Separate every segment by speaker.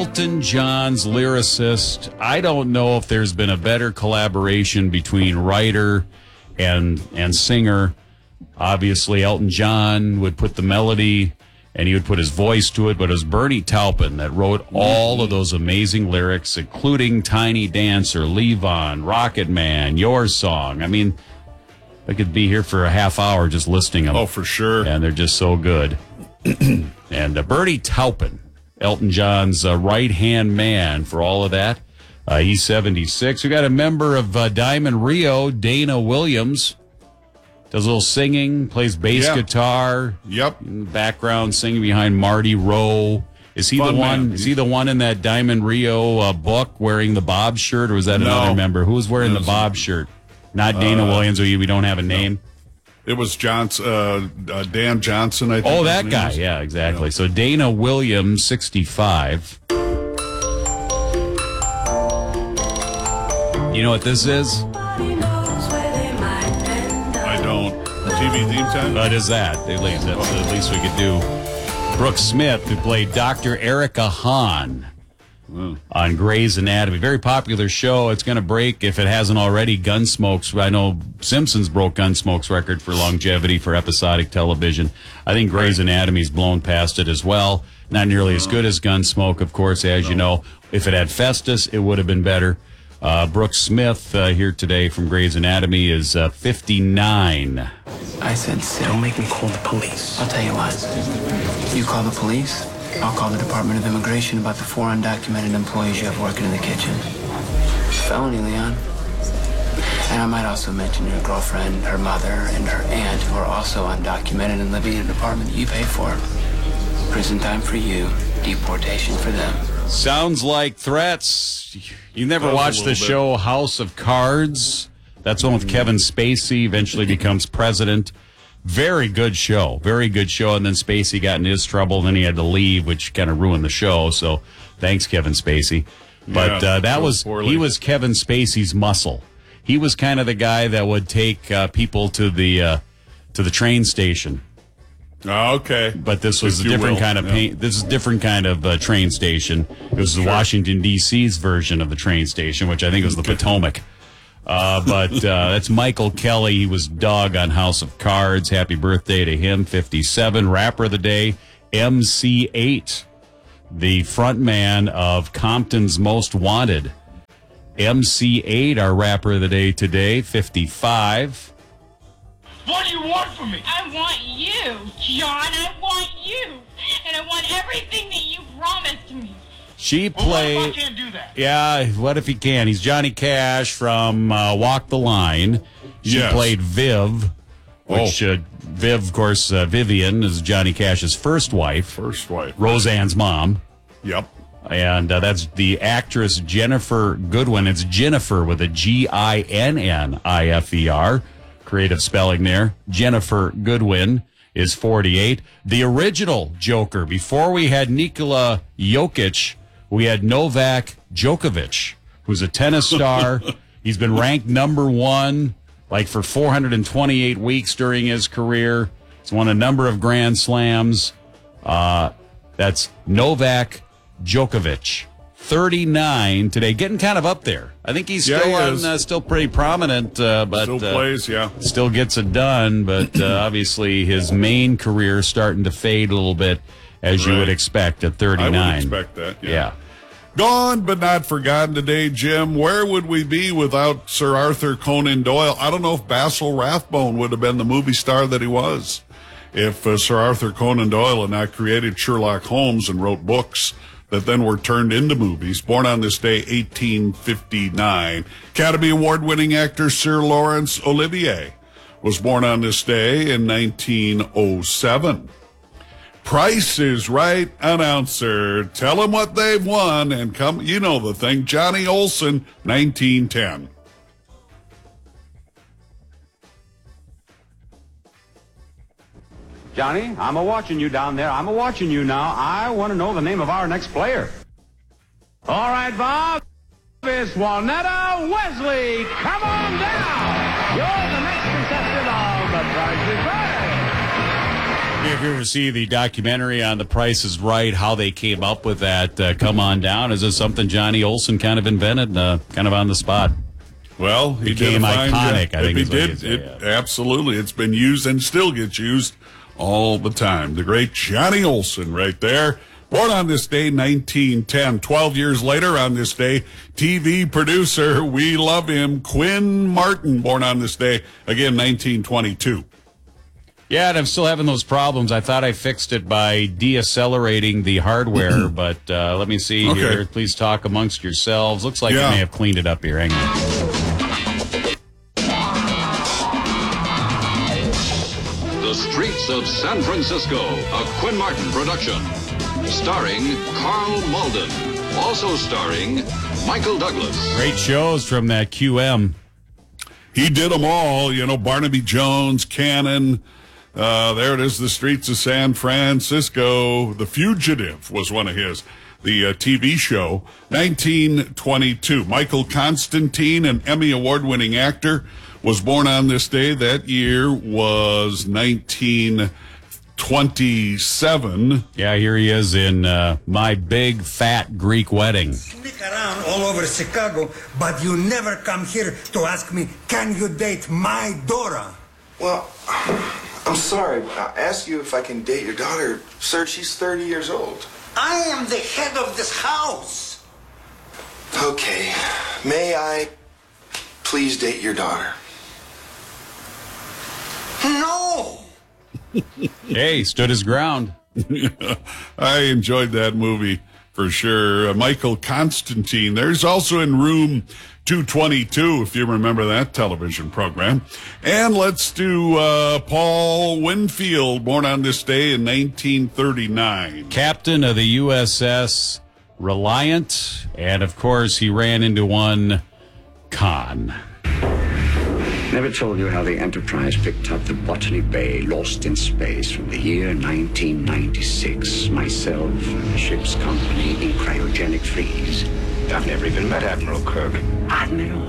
Speaker 1: Elton John's lyricist. I don't know if there's been a better collaboration between writer and singer. Obviously, Elton John would put the melody and he would put his voice to it, but it was Bernie Taupin that wrote all of those amazing lyrics, including Tiny Dancer, Levon, Rocket Man, Your Song. I mean, I could be here for a half hour just listing them.
Speaker 2: Oh, for sure.
Speaker 1: And they're just so good. And Bernie Taupin, Elton John's right-hand man for all of that. He's 76. We got a member of Diamond Rio, Dana Williams. Does a little singing, plays bass guitar.
Speaker 2: Yep.
Speaker 1: In the background, singing behind Marty Rowe. Is he
Speaker 2: Fun
Speaker 1: the one?
Speaker 2: man.
Speaker 1: Is he the one in that Diamond Rio book wearing the Bob shirt, or was that another member? Who was wearing the Bob shirt? Not Dana Williams. We don't have a name.
Speaker 2: It was Dan Johnson, I think.
Speaker 1: Oh, that guy. Yeah, exactly. So Dana Williams, 65. You know what this is?
Speaker 2: I don't. TV theme time?
Speaker 1: What is that? At least that's the least we could do. Brooke Smith, who played Dr. Erica Hahn on Grey's Anatomy. Very popular show. It's going to break, if it hasn't already, Gunsmoke's. I know Simpsons broke Gunsmoke's record for longevity for episodic television. I think Grey's Anatomy's blown past it as well. Not nearly as good as Gunsmoke, of course, as you know. If it had Festus, it would have been better. Brooke Smith here today from Grey's Anatomy is 59.
Speaker 3: I said, don't make me call the police. I'll tell you what. You call the police, I'll call the Department of Immigration about the 4 undocumented employees you have working in the kitchen. Felony, Leon. And I might also mention your girlfriend, her mother, and her aunt, who are also undocumented and living in an apartment that you pay for. Prison time for you, deportation for them.
Speaker 1: Sounds like threats. You never watched the show House of Cards? That's one with Kevin Spacey, eventually becomes president. Very good show. Very good show. And then Spacey got in his trouble, and then he had to leave, which kind of ruined the show. So thanks, Kevin Spacey. But he was Kevin Spacey's muscle. He was kind of the guy that would take people to the train station.
Speaker 2: Oh, okay.
Speaker 1: But this was a different kind of this is a different kind of train station. It was the Washington, D.C.'s version of the train station, which I think was the Potomac. But that's Michael Kelly. He was Doug on House of Cards. Happy birthday to him, 57. Rapper of the day, MC8, the front man of Compton's Most Wanted. MC8, our rapper of the day today, 55.
Speaker 4: What do you want from me?
Speaker 5: I want you, John. I want you. And I want everything that you promised me.
Speaker 1: She
Speaker 4: Well, what
Speaker 1: played...
Speaker 4: if I can't do that?
Speaker 1: Yeah, what if he can? He's Johnny Cash from Walk the Line. She played Viv, which Viv, of course, Vivian is Johnny Cash's first wife. Roseanne's mom.
Speaker 2: Yep.
Speaker 1: And that's the actress Jennifer Goodwin. It's Jennifer with a Ginnifer. Creative spelling there. Jennifer Goodwin is 48. The original Joker. Before we had Nikola Jokic, we had Novak Djokovic, who's a tennis star. He's been ranked number 1 for 428 weeks during his career. He's won a number of Grand Slams. That's Novak Djokovic. 39 today, getting kind of up there. I think he's still pretty prominent, but
Speaker 2: still plays,
Speaker 1: still gets it done. But obviously, his main career starting to fade a little bit, as you would expect at 39.
Speaker 2: I would expect that.
Speaker 1: Yeah.
Speaker 2: Gone but not forgotten today, Jim. Where would we be without Sir Arthur Conan Doyle? I don't know if Basil Rathbone would have been the movie star that he was if Sir Arthur Conan Doyle had not created Sherlock Holmes and wrote books that then were turned into movies. Born on this day, 1859. Academy Award-winning actor Sir Laurence Olivier was born on this day in 1907. Price is Right announcer. Tell them what they've won and come. You know the thing. Johnny Olson, 1910.
Speaker 6: Johnny, I'm a-watching you down there. I'm a-watching you now. I want to know the name of our next player. All right, Bob. It's Walnetta Wesley. Come on down. You're the next contestant of The Price is Right.
Speaker 1: If you ever see the documentary on The Price is Right, how they came up with that, come on down. Is this something Johnny Olson kind of invented, kind of on the spot?
Speaker 2: Well, he
Speaker 1: Became
Speaker 2: did a fine
Speaker 1: iconic,
Speaker 2: job.
Speaker 1: I think
Speaker 2: He
Speaker 1: is what you
Speaker 2: did.
Speaker 1: say,
Speaker 2: It, absolutely. It's been used and still gets used all the time. The great Johnny Olson right there. Born on this day, 1910. 12 years later on this day, TV producer, we love him, Quinn Martin, born on this day, again, 1922.
Speaker 1: Yeah, and I'm still having those problems. I thought I fixed it by deaccelerating the hardware, but let me see here. Please talk amongst yourselves. Looks like you may have cleaned it up here. Hang on.
Speaker 7: The Streets of San Francisco, a Quinn Martin production. Starring Carl Malden. Also starring Michael Douglas.
Speaker 1: Great shows from that QM.
Speaker 2: He did them all, you know, Barnaby Jones, Cannon. There it is, The Streets of San Francisco. The Fugitive was one of his. The TV show, 1922. Michael Constantine, an Emmy Award-winning actor, was born on this day. That year was 1927.
Speaker 1: Yeah, here he is in My Big Fat Greek Wedding.
Speaker 8: Sneak around all over Chicago, but you never come here to ask me, can you date my daughter?
Speaker 9: Well, I'm sorry. I asked you if I can date your daughter. Sir, she's 30 years old.
Speaker 8: I am the head of this house.
Speaker 9: Okay. May I please date your daughter?
Speaker 8: No!
Speaker 1: Hey, stood his ground.
Speaker 2: I enjoyed that movie for sure. Michael Constantine. There's also in Room 222, if you remember that television program. And let's do Paul Winfield, born on this day in 1939.
Speaker 1: Captain of the USS Reliant. And, of course, he ran into one Khan.
Speaker 10: Never told you how the Enterprise picked up the Botany Bay Lost in Space from the year 1996. Myself and the ship's company in cryogenic freeze. I've never even met Admiral Kirk. Admiral.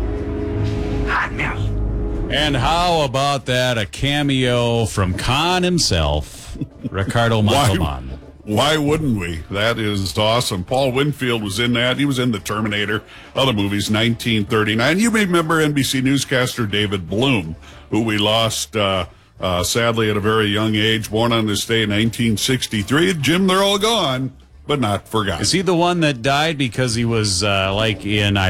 Speaker 1: And how about that? A cameo from Khan himself, Ricardo Montalban.
Speaker 2: Why wouldn't we? That is awesome. Paul Winfield was in that. He was in The Terminator, other movies, 1939. You may remember NBC newscaster David Bloom, who we lost sadly at a very young age, born on this day in 1963. Jim, they're all gone, but not forgotten.
Speaker 1: Is he the one that died because he was like in